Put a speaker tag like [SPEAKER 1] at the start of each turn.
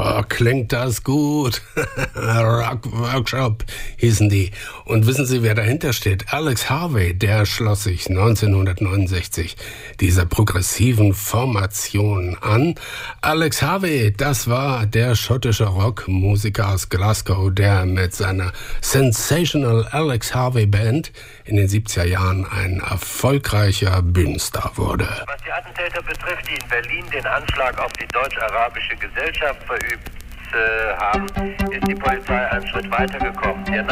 [SPEAKER 1] Oh, klingt das gut. Rock Workshop hießen die. Und wissen Sie, wer dahinter steht? Alex Harvey, der schloss sich 1969 dieser progressiven Formation an. Alex Harvey, das war der schottische Rockmusiker aus Glasgow, der mit seiner Sensational Alex Harvey Band in den 70er Jahren ein erfolgreicher Bühnenstar wurde.
[SPEAKER 2] Was die Attentäter betrifft, die in Berlin den Anschlag auf die deutsch-arabische Gesellschaft verübt haben, ist die Polizei einen Schritt weitergekommen. Der